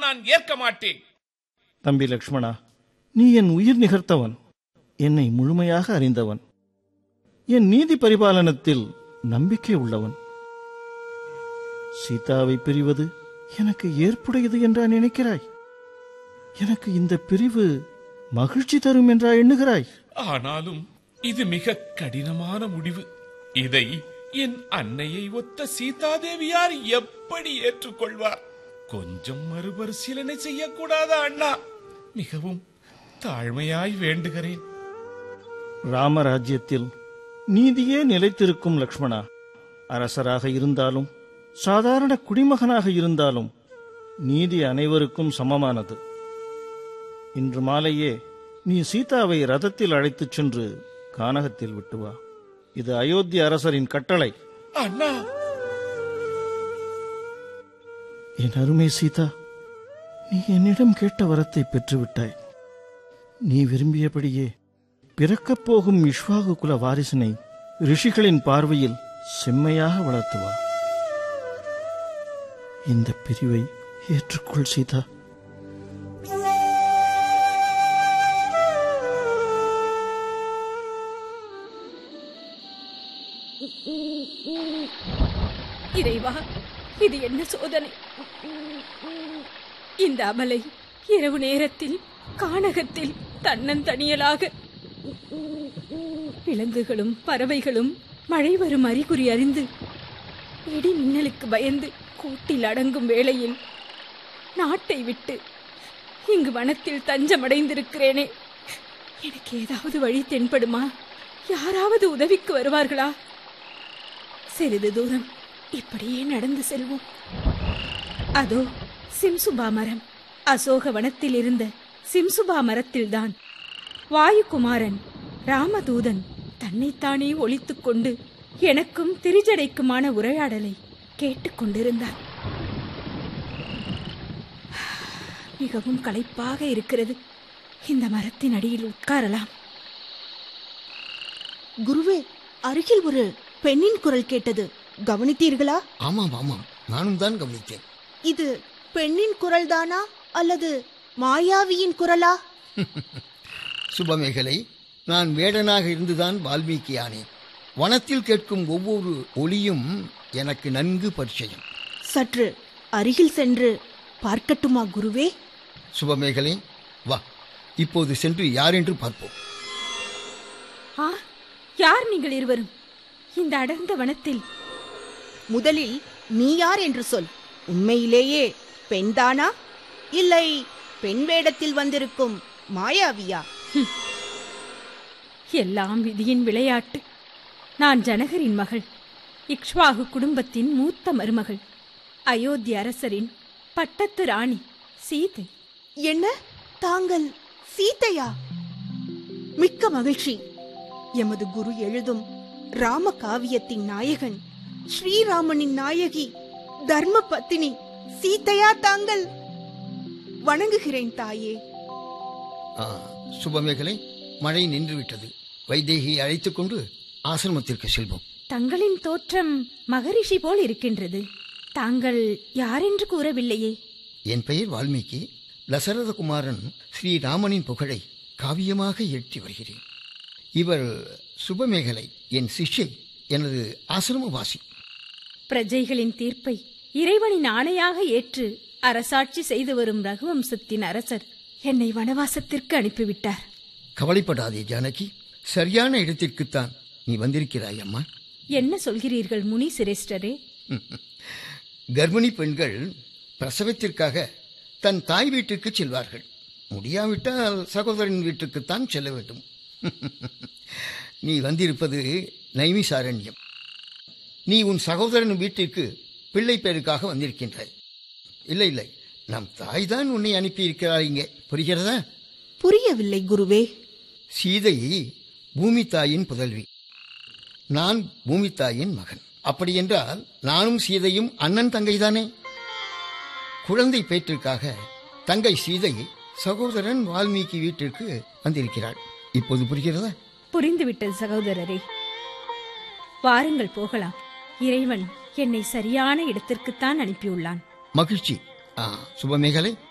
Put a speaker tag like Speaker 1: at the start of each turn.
Speaker 1: நான் ஏற்க மாட்டேன்.
Speaker 2: தம்பி லக்ஷ்மணா, நீ என் உயிர் நிகர்த்தவன், என்னை முழுமையாக அறிந்தவன், என் நீதி பரிபாலனத்தில் நம்பிக்கை உள்ளவன். சீதாவை பிரிவது எனக்கு ஏற்புடையது என்றா நினைக்கிறாய்? எனக்கு இந்த பிரிவு மகிழ்ச்சி தரும் என்றா எண்ணுகிறாய்?
Speaker 1: ஆனாலும் இது மிக கடினமான முடிவு. இதை என் அன்னையை ஒத்த சீதாதேவியார் எப்படி ஏற்றுக்கொள்வார்? கொஞ்சம் மறுபரிசீலனை செய்யக்கூடாதா அண்ணா? மிகவும் தாழ்மையாய் வேண்டுகிறேன்.
Speaker 2: ராமராஜ்யத்தில் நீதியே நிலைத்திருக்கும் லக்ஷ்மணா. அரசராக இருந்தாலும் சாதாரண குடிமகனாக இருந்தாலும் நீதி அனைவருக்கும் சமமானது. இன்று மாலையே நீ சீதாவை ரதத்தில் அழைத்துச் சென்று கானகத்தில் விட்டு வா. இது அயோத்தி அரசரின் கட்டளை.
Speaker 1: அண்ணா!
Speaker 2: என் அருமை சீதா, நீ என்னிடம் கேட்ட வரத்தை பெற்றுவிட்டாய். நீ விரும்பியபடியே பிறக்கப் போகும் இஷ்வாகு குல வாரிசினை ரிஷிகளின் பார்வையில் செம்மையாக வளர்த்துவா. இந்த பிரிவை ஏற்றுக்கொள் சீதா.
Speaker 3: இறைவா, இது என்ன சோதனை? இந்த அமலை இரவு நேரத்தில் கானகத்தில் தன்னந்தனியலாக. விலங்குகளும் பறவைகளும் மழை வரும் அறிகுறி அறிந்து இடி மின்னலுக்கு பயந்து கூட்டில் அடங்கும் வேளையில் நாட்டை விட்டு இங்கு வனத்தில் தஞ்சமடைந்திருக்கிறேனே. எனக்கு ஏதாவது வழி தென்படுமா? யாராவது உதவிக்கு வருவார்களா? சிறிது தூரம் இப்படியே நடந்து செல்வோம். அதோ சிம்சுபா மரம். அசோக வனத்தில் இருந்த சிம்சுபா மரத்தில்தான் வாயுகுமாரன் ராமதூதன் தன்னைத்தானே ஒளித்துக் கொண்டு எனக்கும் திரிஜடைக்குமான உரையாடலை கேட்டுக்கொண்டிருந்தார். மிகவும் களைப்பாக இருக்கிறது. இந்த மரத்தின் அடியில் உட்காரலாம்.
Speaker 4: குருவே, அருகில் ஒரு பெண்ணின் குரல் கேட்டது. கவனித்தீர்களா?
Speaker 5: ஆமாம் ஆமாம், நானும் தான் கவனித்தேன்.
Speaker 4: இது பெண்ணின் குரல் தானா அல்லது மாயாவியின் குரலா?
Speaker 5: சுபமேகலை, நான் வேடனாக இருந்துதான் வால்மீகி ஆனேன். வனத்தில் கேட்கும் ஒவ்வொரு ஒலியும் எனக்கு நன்கு பரிச்சயம்.
Speaker 4: சற்று அருகில் சென்று பார்க்கட்டுமா குருவே?
Speaker 5: சுபமேகலை, வா, இப்போது சென்று யார் என்று பார்ப்போம்.
Speaker 3: யார் நீங்கள் இருவரும் இந்த அடர்ந்த வனத்தில்?
Speaker 4: முதலில் நீ யார் என்று சொல். உண்மையிலேயே பெண்தானா இல்லை பெண் வேடத்தில் வந்திருக்கும் மாயாவியா?
Speaker 3: எல்லாம் விதியின் விளையாட்டு. நான் ஜனகரின் மகள், இக்ஷ்வாகு குடும்பத்தின் மூத்த மருமகள், அயோத்தி அரசரின் பட்டத்து ராணி சீதை.
Speaker 4: என்ன, தாங்கள் சீதையா? மிக்க மகிழ்ச்சி. எமது குரு எழுதும் ராம காவியத்தின் நாயகன், ஸ்ரீராமனின் நாயகி, தர்ம பத்தினி சீதையா தாங்கள்? வணங்குகிறேன் தாயே.
Speaker 5: சுபமேகலை, மழை நின்றுவிட்டது. வைதேகியை அழைத்துக் கொண்டு ஆசிரமத்திற்கு செல்வோம்.
Speaker 3: தங்களின் தோற்றம் மகரிஷி போல் இருக்கின்றது. தாங்கள் யாரென்று கூறவில்லையே.
Speaker 5: என் பெயர் வால்மீகி. தசரதகுமாரன் ஸ்ரீராமனின் புகழை காவியமாக ஏற்றி வருகிறேன். இவர் சுபமேகலை, என் சிஷ்யை, எனது ஆசிரமவாசி.
Speaker 3: பிரஜைகளின் தீர்ப்பை இறைவனின் ஆணையாக ஏற்று அரசாட்சி செய்து வரும் ரகுவம்சத்தின் அரசர் என்னை வனவாசத்திற்கு அனுப்பிவிட்டார்.
Speaker 5: கவலைப்படாதே ஜானகி, சரியான இடத்திற்குத்தான் நீ வந்திருக்கிறாய் அம்மா.
Speaker 3: என்ன சொல்கிறீர்கள் முனி சிரேஷ்டரே?
Speaker 5: கர்ப்பிணி பெண்கள் பிரசவத்திற்காக தன் தாய் வீட்டுக்கு செல்வார்கள். முடியாவிட்டால் சகோதரன் வீட்டுக்குத்தான் செல்ல வேண்டும். நீ வந்திருப்பது நைமிசாரண்யம். நீ உன் சகோதரன் வீட்டிற்கு பிள்ளை பேருக்காக வந்திருக்கின்றாய். இல்லை இல்லை, நம் தாய் தான் உன்னை அனுப்பியிருக்கிறாள். இங்கே புரிகிறதா?
Speaker 4: புரியவில்லை குருவே.
Speaker 5: சீதை பூமி தாயின் புதல்வி, நான் பூமி தாயின் மகன். அப்படி என்றால் நானும் சீதையும் அண்ணன் தங்கைதானே. குழந்தை பேற்றிற்காக தங்கை சீதை சகோதரன் வால்மீகி வீட்டிற்கு வந்திருக்கிறாள். இப்போது புரிகிறதா?
Speaker 3: புரிந்துவிட்டது சகோதரரே. வாருங்கள் போகலாம். இறைவன் என்னை சரியான இடத்திற்குத்தான் அனுப்பியுள்ளான்.
Speaker 5: மகிழ்ச்சி. சுபமேகலை,